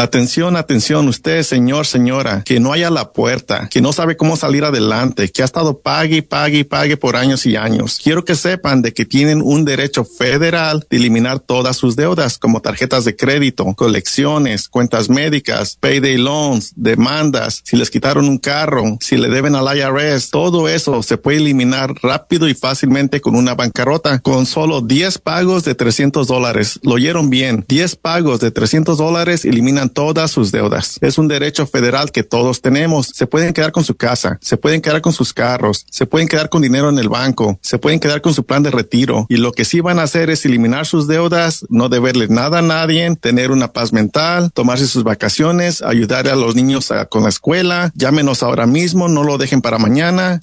Atención, atención, usted, señor, señora, que no haya la puerta, que no sabe cómo salir adelante, que ha estado pague por años y años. Quiero que sepan de que tienen un derecho federal de eliminar todas sus deudas, como tarjetas de crédito, colecciones, cuentas médicas, payday loans, demandas, si les quitaron un carro, si le deben al IRS. Todo eso se puede eliminar rápido y fácilmente con una bancarrota, con solo 10 pagos de $300. Lo oyeron bien, 10 pagos de $300 eliminan todas sus deudas. Es un derecho federal que todos tenemos. Se pueden quedar con su casa, se pueden quedar con sus carros, se pueden quedar con dinero en el banco, se pueden quedar con su plan de retiro. Y lo que sí van a hacer es eliminar sus deudas, no deberle nada a nadie, tener una paz mental, tomarse sus vacaciones, ayudar a los niños con la escuela. Llámenos ahora mismo, no lo dejen para mañana.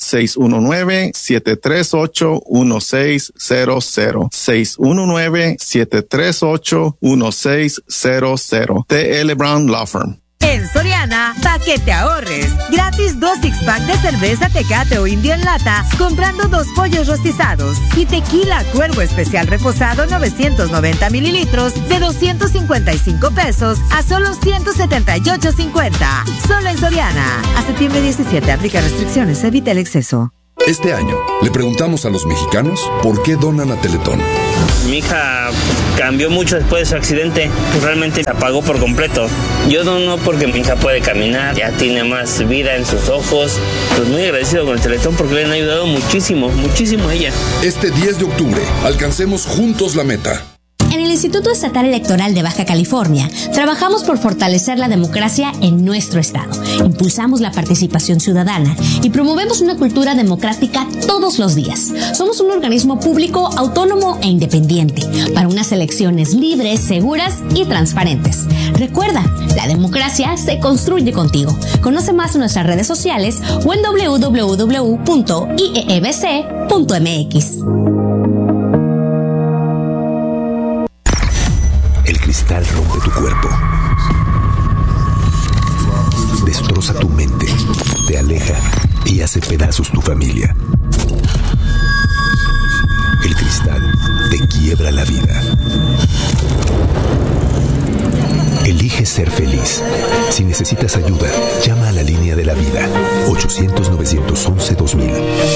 619-738-1600. 619-738-1600. TL Brown Law Firm. En Soriana, pa' que te ahorres. Gratis 2 six-pack de cerveza Tecate o Indio en lata, comprando 2 pollos rostizados. Y tequila Cuervo Especial reposado 990 mililitros de $255 a solo $178.50. Solo en Soriana. A septiembre 17, aplica restricciones, evita el exceso. Este año, le preguntamos a los mexicanos por qué donan a Teletón. Mi hija cambió mucho después de su accidente, realmente se apagó por completo. Yo dono porque mi hija puede caminar, ya tiene más vida en sus ojos. Pues muy agradecido con el Teletón porque le han ayudado muchísimo a ella. Este 10 de octubre, alcancemos juntos la meta. En el Instituto Estatal Electoral de Baja California, trabajamos por fortalecer la democracia en nuestro estado. Impulsamos la participación ciudadana y promovemos una cultura democrática todos los días. Somos un organismo público, autónomo e independiente para unas elecciones libres, seguras y transparentes. Recuerda, la democracia se construye contigo. Conoce más en nuestras redes sociales o en www.iebc.mx. El cristal rompe tu cuerpo, destroza tu mente, te aleja y hace pedazos tu familia. El cristal te quiebra la vida. Elige ser feliz. Si necesitas ayuda, llama a la línea de la vida. 800-911-2000.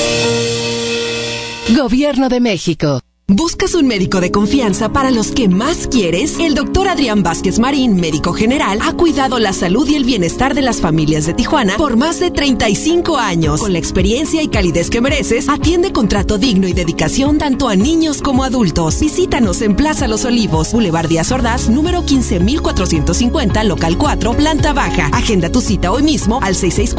Gobierno de México. ¿Buscas un médico de confianza para los que más quieres? El doctor Adrián Vázquez Marín, médico general, ha cuidado la salud y el bienestar de las familias de Tijuana por más de 35 años. Con la experiencia y calidez que mereces, atiende con trato digno y dedicación tanto a niños como adultos. Visítanos en Plaza Los Olivos, Boulevard Díaz Ordaz, número 15450, local 4, planta baja. Agenda tu cita hoy mismo al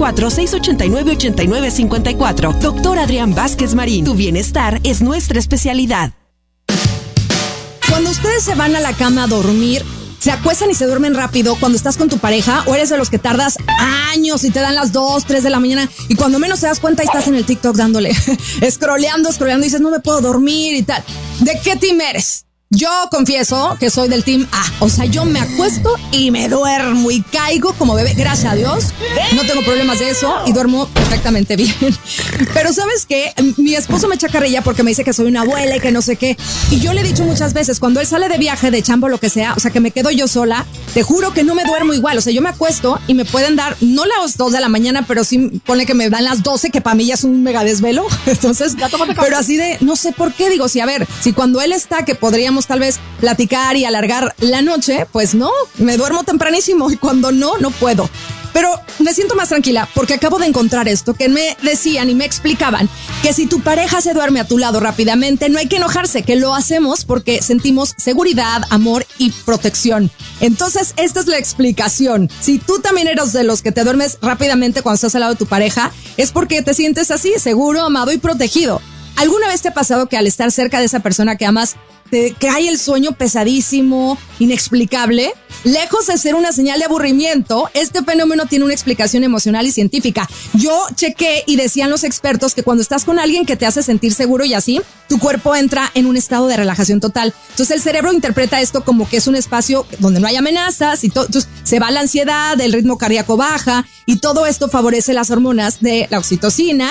664-689-8954. Doctor Adrián Vázquez Marín, tu bienestar es nuestra especialidad. Cuando ustedes se van a la cama a dormir, ¿se acuestan y se duermen rápido cuando estás con tu pareja? ¿O eres de los que tardas años y te dan las 2, 3 de la mañana y cuando menos te das cuenta y estás en el TikTok dándole, scrolleando y dices no me puedo dormir y tal? ¿De qué team eres? Yo confieso que soy del team A. O sea, yo me acuesto y me duermo y caigo como bebé. Gracias a Dios, no tengo problemas de eso y duermo perfectamente bien. Pero ¿sabes qué? Mi esposo me echa carrilla porque me dice que soy una abuela y que no sé qué. Y yo le he dicho muchas veces, cuando él sale de viaje, de chamba o lo que sea, o sea, que me quedo yo sola, te juro que no me duermo igual. O sea, yo me acuesto y me pueden dar, no las 2 de la mañana, pero sí pone que me dan las 12, que para mí ya es un mega desvelo. Entonces, pero así de, no sé por qué, digo, si a ver, si cuando él está, que podríamos tal vez platicar y alargar la noche, pues no, me duermo tempranísimo y cuando no puedo. Pero me siento más tranquila porque acabo de encontrar esto que me decían y me explicaban que si tu pareja se duerme a tu lado rápidamente, no hay que enojarse, que lo hacemos porque sentimos seguridad, amor y protección. Entonces, esta es la explicación. Si tú también eres de los que te duermes rápidamente cuando estás al lado de tu pareja, es porque te sientes así, seguro, amado y protegido. ¿Alguna vez te ha pasado que al estar cerca de esa persona que amas, te cae el sueño pesadísimo, inexplicable? Lejos de ser una señal de aburrimiento, este fenómeno tiene una explicación emocional y científica. Yo chequé y decían los expertos que cuando estás con alguien que te hace sentir seguro y así, tu cuerpo entra en un estado de relajación total. Entonces el cerebro interpreta esto como que es un espacio donde no hay amenazas y entonces se va la ansiedad, el ritmo cardíaco baja y todo esto favorece las hormonas de la oxitocina,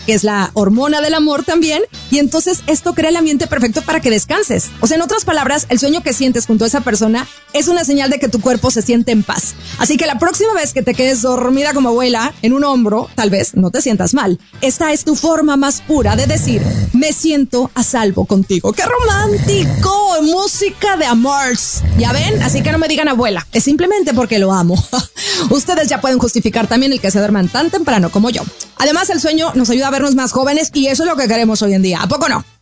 que es la hormona del amor también, y entonces esto crea el ambiente perfecto para que descanses. O sea, en otras palabras, el sueño que sientes junto a esa persona es una señal de que tu cuerpo se siente en paz. Así que la próxima vez que te quedes dormida como abuela en un hombro, tal vez no te sientas mal. Esta es tu forma más pura de decir, me siento a salvo contigo. ¡Qué romántico! Música de amores. ¿Ya ven? Así que no me digan abuela. Es simplemente porque lo amo. Ustedes ya pueden justificar también el que se duerman tan temprano como yo. Además, el sueño nos ayuda a vernos más jóvenes y eso es lo que queremos hoy en día. ¿A poco no?